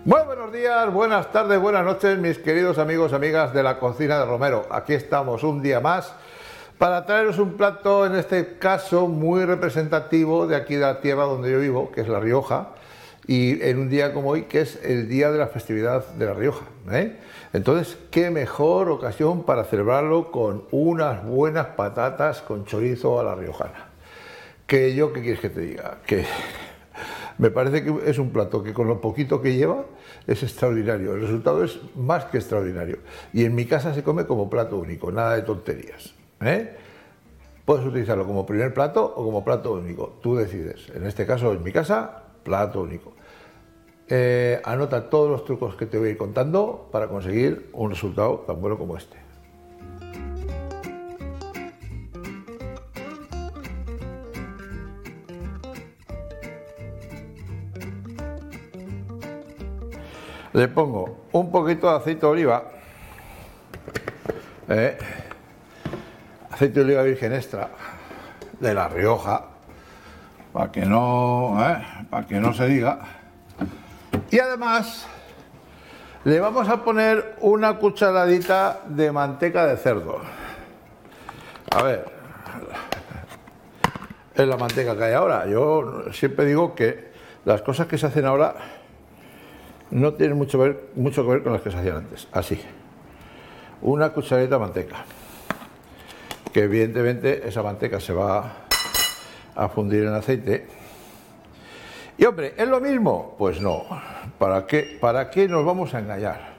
Muy buenos días, buenas tardes, buenas noches, mis queridos amigos, amigas de la cocina de Romero. Aquí estamos un día más para traeros un plato, en este caso muy representativo de aquí de la tierra donde yo vivo, que es La Rioja, y en un día como hoy, que es el día de la festividad de La Rioja, ¿eh? Entonces, qué mejor ocasión para celebrarlo con unas buenas patatas con chorizo a la riojana. Que yo, ¿qué quieres que te diga? Que me parece que es un plato que con lo poquito que lleva es extraordinario. El resultado es más que extraordinario. Y en mi casa se come como plato único, nada de tonterías, ¿eh? Puedes utilizarlo como primer plato o como plato único, tú decides. En este caso, en mi casa, plato único. Anota todos los trucos que te voy a ir contando para conseguir un resultado tan bueno como este. Le pongo un poquito de aceite de oliva, aceite de oliva virgen extra de La Rioja, para que no se diga. Y además le vamos a poner una cucharadita de manteca de cerdo. A ver, es la manteca que hay ahora. Yo siempre digo que las cosas que se hacen ahora no tienen mucho que ver con las que se hacían antes. Así, una cucharadita de manteca, que evidentemente esa manteca se va a fundir en aceite. Y hombre, ¿es lo mismo? Pues no. ¿Para qué nos vamos a engañar?